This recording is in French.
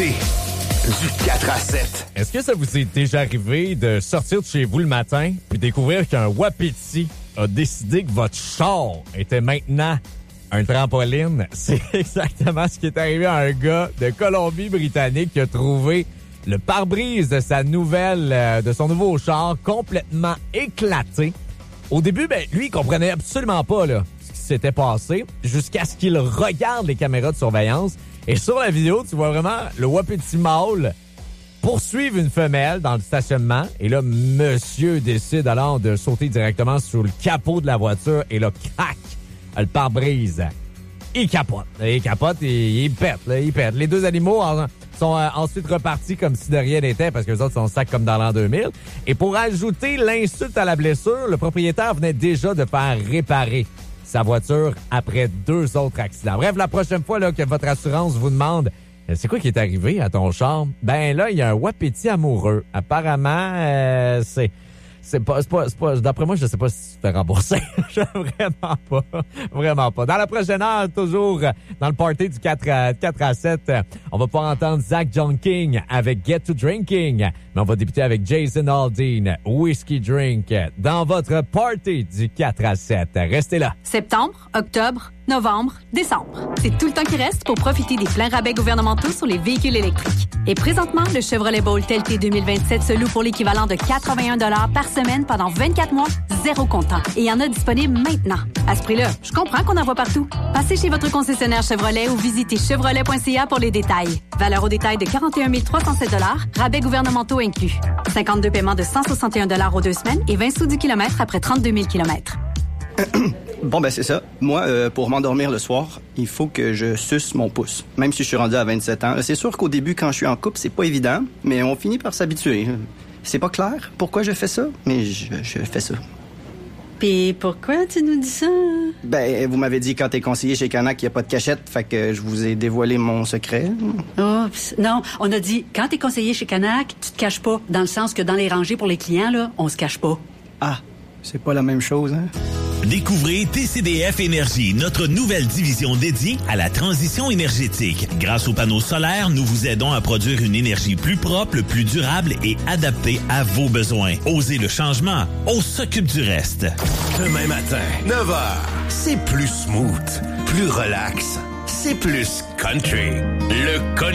l'été, du 4 à 7. Est-ce que ça vous est déjà arrivé de sortir de chez vous le matin puis découvrir qu'un Wapiti a décidé que votre char était maintenant un trampoline? C'est exactement ce qui est arrivé à un gars de Colombie-Britannique qui a trouvé le pare-brise de de son nouveau char complètement éclaté. Au début, lui, il comprenait absolument pas ce qui s'était passé jusqu'à ce qu'il regarde les caméras de surveillance. Et sur la vidéo, tu vois vraiment le Wapiti mâle poursuivre une femelle dans le stationnement. Et là, monsieur décide alors de sauter directement sur le capot de la voiture. Et là, crac, le pare-brise. Il capote. Il pète. Les deux animaux sont ensuite repartis comme si de rien n'était parce que les autres sont sacs comme dans l'an 2000. Et pour ajouter l'insulte à la blessure, le propriétaire venait déjà de faire réparer sa voiture après 2 autres accidents. Bref, la prochaine fois que votre assurance vous demande c'est quoi qui est arrivé à ton char, là, il y a un Wapiti amoureux. Apparemment, c'est pas, d'après moi, je sais pas si tu te fais rembourser. Vraiment pas. Dans la prochaine heure, toujours dans le party du 4 à 7, on va pouvoir entendre Zach John King avec Get to Drinking. Mais on va débuter avec Jason Aldean, Whiskey Drink, dans votre party du 4 à 7. Restez là. Septembre, octobre, novembre, décembre. C'est tout le temps qui reste pour profiter des pleins rabais gouvernementaux sur les véhicules électriques. Et présentement, le Chevrolet Bolt LT 2027 se loue pour l'équivalent de 81 $ par semaine pendant 24 mois, 0 comptant. Et il y en a disponible maintenant. À ce prix-là, je comprends qu'on en voit partout. Passez chez votre concessionnaire Chevrolet ou visitez chevrolet.ca pour les détails. Valeur au détail de 41 307 $, rabais gouvernementaux inclus. 52 paiements de 161 $ aux 2 semaines et 20 sous du kilomètre après 32 000 kilomètres. Bon, c'est ça. Moi, pour m'endormir le soir, il faut que je suce mon pouce. Même si je suis rendu à 27 ans. C'est sûr qu'au début, quand je suis en couple, c'est pas évident, mais on finit par s'habituer. C'est pas clair pourquoi je fais ça, mais je fais ça. Puis pourquoi tu nous dis ça? Vous m'avez dit quand t'es conseiller chez Canac qu'il n'y a pas de cachette, fait que je vous ai dévoilé mon secret. Oups. Non, on a dit quand t'es conseiller chez Canac, tu te caches pas. Dans le sens que dans les rangées pour les clients, là, on se cache pas. Ah, c'est pas la même chose, hein? Découvrez TCDF Énergie, notre nouvelle division dédiée à la transition énergétique. Grâce aux panneaux solaires, nous vous aidons à produire une énergie plus propre, plus durable et adaptée à vos besoins. Osez le changement, on s'occupe du reste. Demain matin, 9h, c'est plus smooth, plus relax, c'est plus country. Le country.